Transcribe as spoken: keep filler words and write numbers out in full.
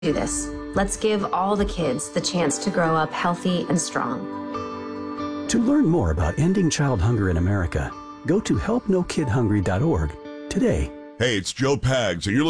do this. Let's give all the kids the chance to grow up healthy and strong. To learn more about ending child hunger in America, go to help no kid hungry dot org today. Hey, it's Joe Pags, and you're